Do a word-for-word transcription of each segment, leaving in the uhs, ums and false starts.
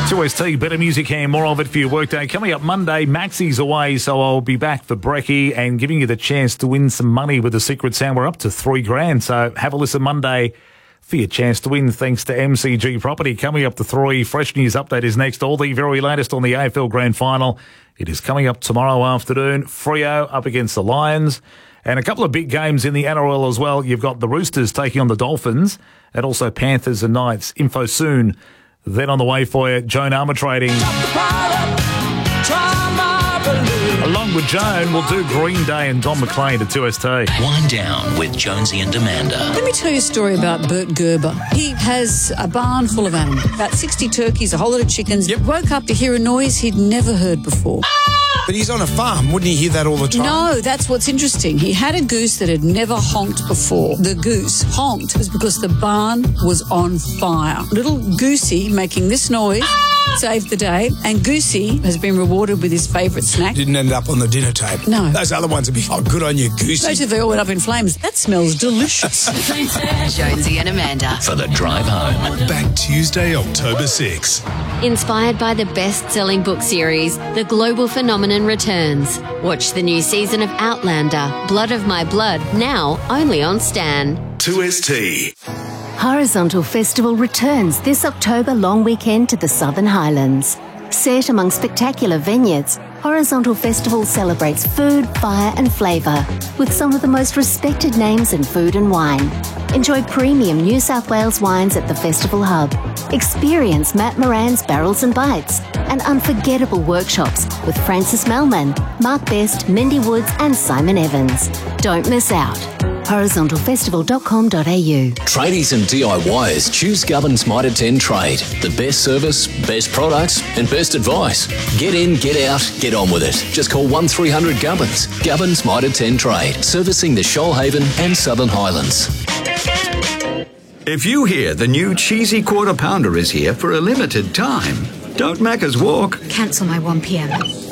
two S T, better music and more of it for your workday. Coming up Monday, Maxie's away, so I'll be back for Brekkie and giving you the chance to win some money with the Secret Sound. We're up to three grand, so have a listen Monday for your chance to win, thanks to M C G Property. Coming up to three, Fresh News Update is next. All the very latest on the A F L Grand Final. It is coming up tomorrow afternoon. Freo up against the Lions. And a couple of big games in the N R L as well. You've got the Roosters taking on the Dolphins and also Panthers and Knights. Info soon. Then on the way for you, Joan Armour Trading. Along with Joan, we'll do Green Day and Don McLean to two S T. Wind down with Jonesy and Amanda. Let me tell you a story about Bert Gerber. He has a barn full of animals, about sixty turkeys, a whole lot of chickens. Yep. Woke up to hear a noise he'd never heard before. But he's on a farm. Wouldn't he hear that all the time? No, that's what's interesting. He had a goose that had never honked before. The goose honked was because the barn was on fire. Little Goosey making this noise saved the day, and Goosey has been rewarded with his favourite snack. Didn't end up on the dinner table. No. Those other ones would be, oh, good on you, Goosey. Those if they all went up in flames. That smells delicious. Jonesy and Amanda for the drive home. Back Tuesday, October sixth. Inspired by the best-selling book series, The Global Phenomenon returns. Watch the new season of Outlander, Blood of My Blood, now only on Stan. two S T. Horizontal Festival returns this October long weekend to the Southern Highlands. Set among spectacular vineyards, Horizontal Festival celebrates food, fire and flavour with some of the most respected names in food and wine. Enjoy premium New South Wales wines at the Festival Hub. Experience Matt Moran's Barrels and Bites and unforgettable workshops with Francis Melman, Mark Best, Mindy Woods and Simon Evans. Don't miss out. horizontal festival dot com dot a u. Tradies and D I Yers choose Gubbins Mitre ten Trade. The best service, best products and best advice. Get in, get out, get on with it. Just call one three hundred Gubbins. Gubbins Mitre ten Trade. Servicing the Shoalhaven and Southern Highlands. If you hear the new cheesy quarter pounder is here for a limited time, don't Macca's walk. Cancel my one p.m.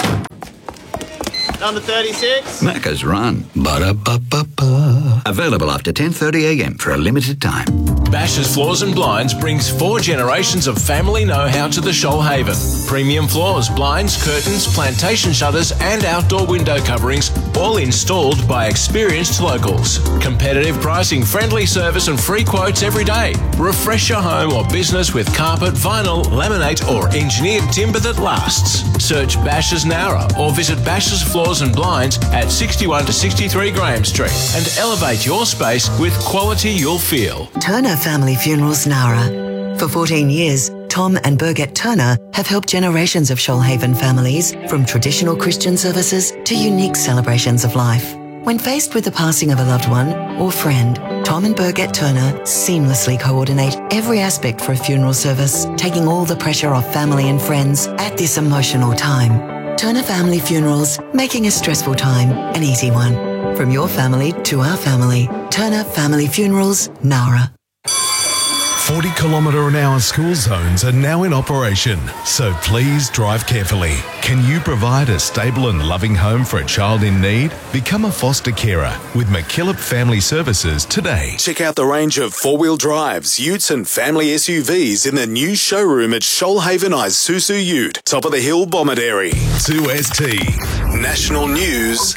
Number thirty-six. Macca's run. Ba-da-ba-ba-ba. Available after ten thirty a m for a limited time. Bashers Floors and Blinds brings four generations of family know-how to the Shoalhaven. Premium floors, blinds, curtains, plantation shutters and outdoor window coverings, all installed by experienced locals. Competitive pricing, friendly service and free quotes every day. Refresh your home or business with carpet, vinyl, laminate or engineered timber that lasts. Search Bashers Nowra or visit Bashers Floors and Blinds at sixty-one to sixty-three Graham Street and elevate your space with quality you'll feel. Turner Family Funerals Nowra. For fourteen years, Tom and Birgit Turner have helped generations of Shoalhaven families from traditional Christian services to unique celebrations of life. When faced with the passing of a loved one or friend, Tom and Birgit Turner seamlessly coordinate every aspect for a funeral service, taking all the pressure off family and friends at this emotional time. Turner Family Funerals, making a stressful time an easy one. From your family to our family, Turner Family Funerals, Nowra. forty kilometre an hour school zones are now in operation, so please drive carefully. Can you provide a stable and loving home for a child in need? Become a foster carer with McKillop Family Services today. Check out the range of four-wheel drives, utes and family S U Vs in the new showroom at Shoalhaven Isuzu Ute, top of the hill, Bomaderry. two S T. National News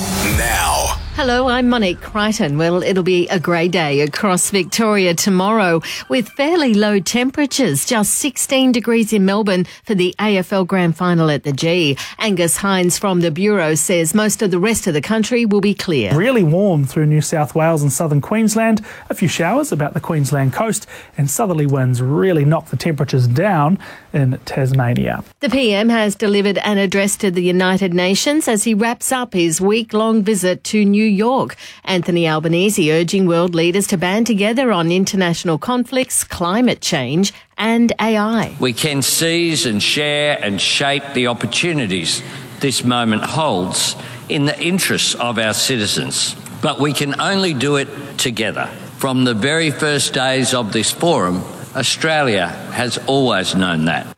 now. Hello, I'm Monique Crichton. Well, it'll be a grey day across Victoria tomorrow with fairly low temperatures, just sixteen degrees in Melbourne for the A F L Grand Final at the G. Angus Hines from the Bureau says most of the rest of the country will be clear. Really warm through New South Wales and southern Queensland. A few showers about the Queensland coast and southerly winds really knock the temperatures down in Tasmania. The P M has delivered an address to the United Nations as he wraps up his week-long visit to New York. Anthony Albanese urging world leaders to band together on international conflicts, climate change and A I. We can seize and share and shape the opportunities this moment holds in the interests of our citizens. But we can only do it together. From the very first days of this forum, Australia has always known that.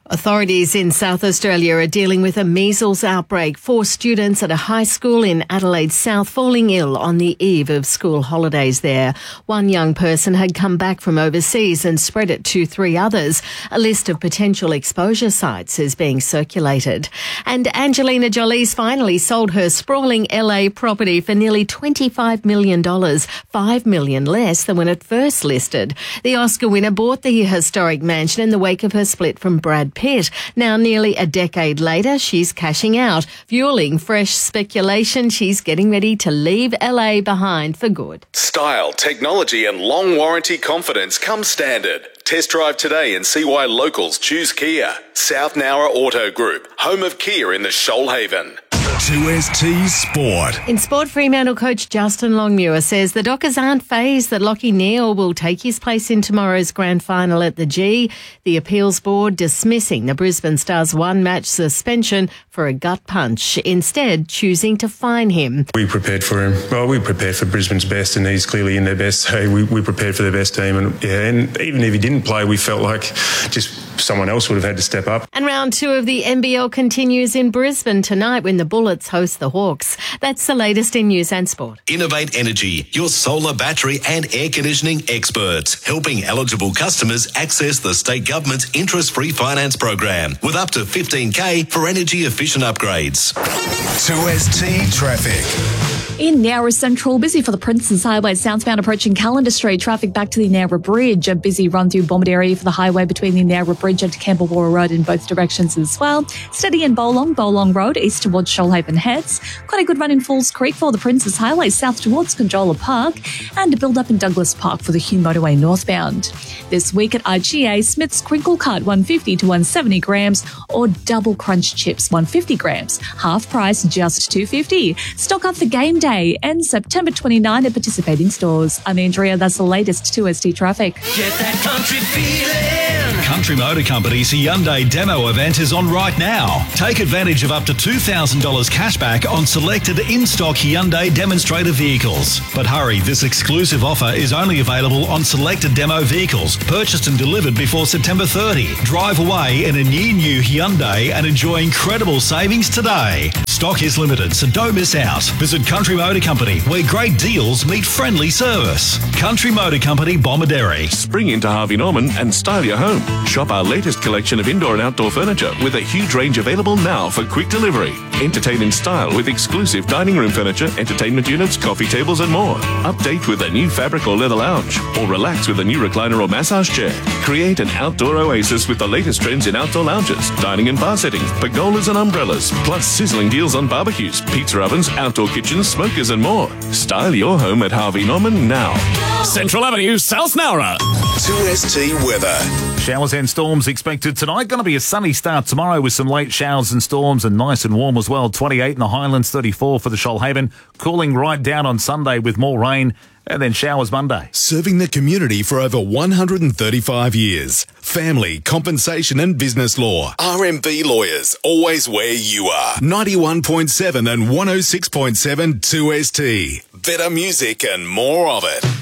Authorities in South Australia are dealing with a measles outbreak. Four students at a high school in Adelaide South falling ill on the eve of school holidays there. One young person had come back from overseas and spread it to three others. A list of potential exposure sites is being circulated. And Angelina Jolie's finally sold her sprawling L A property for nearly twenty-five million dollars, five million dollars less than when it first listed. The Oscar winner bought the historic mansion in the wake of her split from Brad Pitt. Pitt. Now, nearly a decade later, she's cashing out, fueling fresh speculation she's getting ready to leave L A behind for good. Style, technology and long warranty confidence come standard. Test drive today and see why locals choose Kia. South Nowra Auto Group, home of Kia in the Shoalhaven. two S T Sport. In sport, Fremantle coach Justin Longmuir says the Dockers aren't fazed that Lachie Neale will take his place in tomorrow's grand final at the G. The appeals board dismissing the Brisbane Stars one-match suspension for a gut punch, instead choosing to fine him. We prepared for him. Well, we prepared for Brisbane's best, and he's clearly in their best. So we, we prepared for their best team, and yeah, and even if he didn't play, we felt like just someone else would have had to step up. And round two of the N B L continues in Brisbane tonight when the Bullets host the Hawks. That's the latest in news and sport. Innovate Energy, your solar, battery and air conditioning experts, helping eligible customers access the state government's interest-free finance program with up to fifteen K for energy-efficient upgrades. two S T Traffic. In Nowra Central, busy for the Princes Highway southbound approaching Callender Street. Traffic back to the Nowra Bridge. A busy run through Bombard area for the highway between the Nowra Bridge and Campbell Road in both directions as well. Steady in Bolong, Bolong Road, east towards Shoalhaven Heads. Quite a good run in Falls Creek for the Princes Highway south towards Conjola Park. And a build up in Douglas Park for the Hume Motorway northbound. This week at I G A, Smith's Crinkle Cut one fifty to one seventy grams or Double Crunch Chips one fifty grams. Half price just two fifty. Stock up for game day and September twenty-ninth at participating stores. I'm Andrea, that's the latest two S T traffic. Get that country feeling. Country Motor Company's Hyundai demo event is on right now. Take advantage of up to two thousand dollars cashback on selected in-stock Hyundai demonstrator vehicles. But hurry, this exclusive offer is only available on selected demo vehicles purchased and delivered before September thirtieth. Drive away in a new new Hyundai and enjoy incredible savings today. Stock is limited, so don't miss out. Visit Country Motor Company, where great deals meet friendly service. Country Motor Company, Bomaderry. Spring into Harvey Norman and style your home. Shop our latest collection of indoor and outdoor furniture with a huge range available now for quick delivery. Entertain in style with exclusive dining room furniture, entertainment units, coffee tables and more. Update with a new fabric or leather lounge, or relax with a new recliner or massage chair. Create an outdoor oasis with the latest trends in outdoor lounges, dining and bar settings, pergolas and umbrellas, plus sizzling deals on barbecues, pizza ovens, outdoor kitchens, smokers and more. Style your home at Harvey Norman now. Central Avenue, South Nowra. two S T weather. Showers and storms expected tonight. Going to be a sunny start tomorrow with some late showers and storms and nice and warm as well. twenty-eight in the Highlands, thirty-four for the Shoalhaven. Cooling right down on Sunday with more rain and then showers Monday. Serving the community for over one hundred thirty-five years. Family, compensation and business law. R M B Lawyers, always where you are. ninety-one point seven and one oh six point seven two S T. Better music and more of it.